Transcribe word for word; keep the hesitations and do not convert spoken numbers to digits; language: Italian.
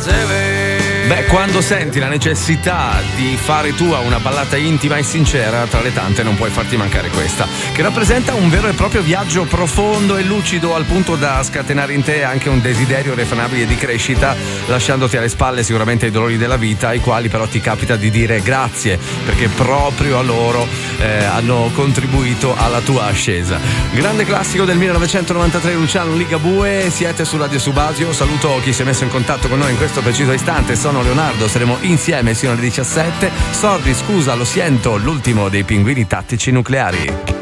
Beh, quando senti la necessità di fare tua una ballata intima e sincera, tra le tante non puoi farti mancare questa, che rappresenta un vero e proprio viaggio profondo e lucido al punto da scatenare in te anche un desiderio irrefrenabile di crescita, lasciandoti alle spalle sicuramente i dolori della vita, ai quali però ti capita di dire grazie, perché proprio a loro eh, hanno contribuito alla tua ascesa. Grande classico del millenovecentonovantatré, Luciano Ligabue, siete su Radio Subasio. Saluto chi si è messo in contatto con noi in questo preciso istante. Sono Leonardo, saremo insieme sino alle diciassette. Sordi, scusa, lo sento, l'ultimo dei Pinguini Tattici Nucleari.